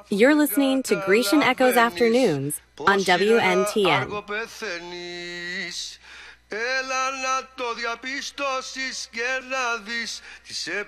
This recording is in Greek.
You're listening to Grecian Echoes Afternoons on WNTN. Έλα να το διαπιστώσεις και να δεις τις